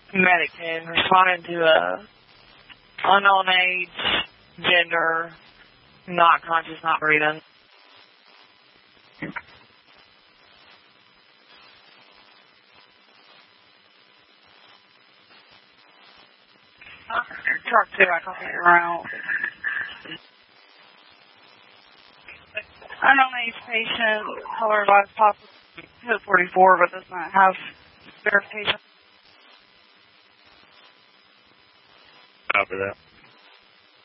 Medicaid, responding to a unknown age, gender, not conscious, not breathing. Truck 2, I copy you around. Unknown age patient, color advised possible hit 44, but does not have verification. Copy that.